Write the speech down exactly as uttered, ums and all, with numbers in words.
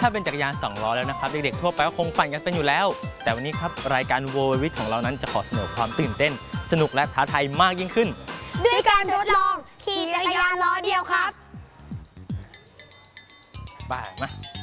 ถ้าเป็นจักรยานสองล้อแล้วนะครับเด็กๆทั่วไปก็คงปั่นกันเป็นอยู่แล้วแต่วันนี้ครับรายการโววิทของเรานั้นจะขอเสนอความตื่นเต้นสนุกและท้าทายมากยิ่งขึ้นด้วยการทดลองขี่จักรยานล้อเดียวครับไปมา